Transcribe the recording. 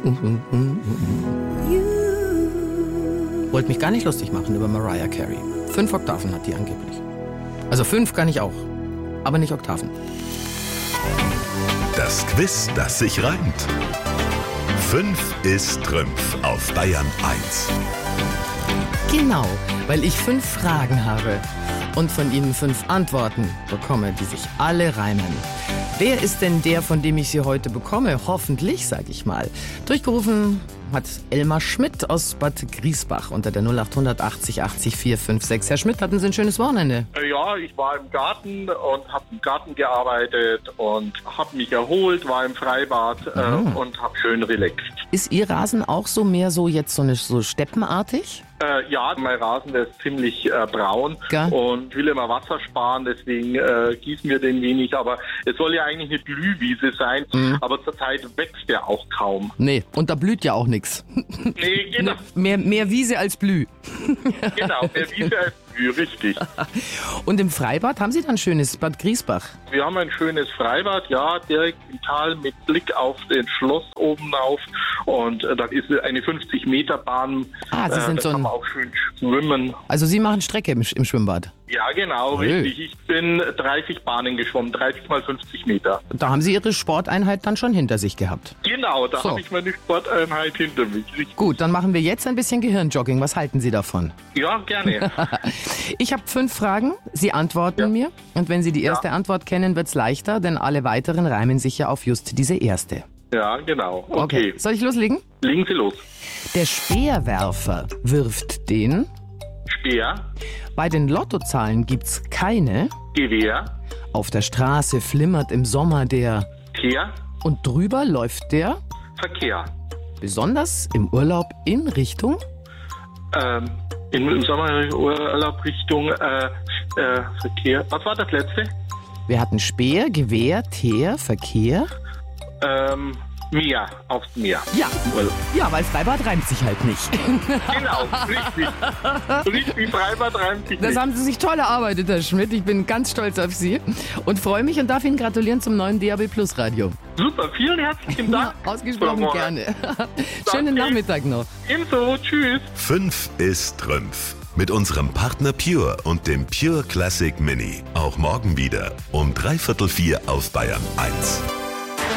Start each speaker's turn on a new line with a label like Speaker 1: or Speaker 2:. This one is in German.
Speaker 1: Wollte mich gar nicht lustig machen über Mariah Carey. 5 Oktaven hat die angeblich. Also 5 kann ich auch, aber nicht Oktaven.
Speaker 2: Das Quiz, das sich reimt. 5 ist Trümpf auf Bayern 1.
Speaker 1: Genau, weil ich 5 Fragen habe und von Ihnen 5 Antworten bekomme, die sich alle reimen. Wer ist denn der, von dem ich sie heute bekomme? Hoffentlich, sage ich mal. Durchgerufen hat Elmar Schmidt aus Bad Griesbach unter der 0800 80 80 456. Herr Schmidt, hatten Sie ein schönes Wochenende?
Speaker 3: Ja, ich war im Garten und habe im Garten gearbeitet und habe mich erholt, war im Freibad und habe schön relaxt.
Speaker 1: Ist Ihr Rasen auch so mehr so jetzt so steppenartig?
Speaker 3: Ja, mein Rasen, der ist ziemlich braun und will immer Wasser sparen, deswegen gießen wir den wenig. Aber es soll ja eigentlich eine Blühwiese sein, aber zurzeit wächst der auch kaum.
Speaker 1: Nee, und da blüht ja auch nichts.
Speaker 3: Nee, genau.
Speaker 1: Mehr Wiese als Blüh.
Speaker 3: Genau, mehr Wiese als Blüh, richtig.
Speaker 1: Und im Freibad haben Sie dann ein schönes Bad Griesbach?
Speaker 3: Wir haben ein schönes Freibad, ja, direkt im Tal mit Blick auf den Schloss oben auf. Und da ist eine 50-Meter-Bahn.
Speaker 1: Sie sind so
Speaker 3: kann man auch schön schwimmen.
Speaker 1: Also Sie machen Strecke im Schwimmbad?
Speaker 3: Ja, genau, richtig. Ich bin 30 Bahnen geschwommen, 30 mal 50 Meter.
Speaker 1: Da haben Sie Ihre Sporteinheit dann schon hinter sich gehabt?
Speaker 3: Genau, da habe ich meine Sporteinheit hinter mich. Richtig.
Speaker 1: Gut, dann machen wir jetzt ein bisschen Gehirnjogging. Was halten Sie davon?
Speaker 3: Ja, gerne.
Speaker 1: Ich habe 5 Fragen. Sie antworten mir. Und wenn Sie die erste Antwort kennen, wird's leichter, denn alle weiteren reimen sich ja auf just diese erste.
Speaker 3: Ja, genau. Okay.
Speaker 1: Soll ich loslegen?
Speaker 3: Legen Sie los.
Speaker 1: Der Speerwerfer wirft den
Speaker 3: Speer.
Speaker 1: Bei den Lottozahlen gibt's keine.
Speaker 3: Gewehr.
Speaker 1: Auf der Straße flimmert im Sommer der
Speaker 3: Kehr.
Speaker 1: Und drüber läuft der
Speaker 3: Verkehr.
Speaker 1: Besonders im Urlaub in Richtung?
Speaker 3: Im Sommerurlaub Richtung Verkehr. Was war das letzte?
Speaker 1: Wir hatten Speer, Gewehr, Teer, Verkehr.
Speaker 3: Meer, aufs Meer.
Speaker 1: Ja, weil Freibad reimt sich halt nicht.
Speaker 3: Genau, richtig. Richtig, Freibad reimt sich nicht.
Speaker 1: Das haben Sie sich toll erarbeitet, Herr Schmidt. Ich bin ganz stolz auf Sie und freue mich und darf Ihnen gratulieren zum neuen DAB+ Radio.
Speaker 3: Super, vielen herzlichen Dank.
Speaker 1: Ja, ausgesprochen gerne. Schönen Nachmittag noch.
Speaker 3: Ebenso, tschüss.
Speaker 2: 5 ist Trümpf. Mit unserem Partner Pure und dem Pure Classic Mini. Auch morgen wieder um 3/4 auf Bayern 1.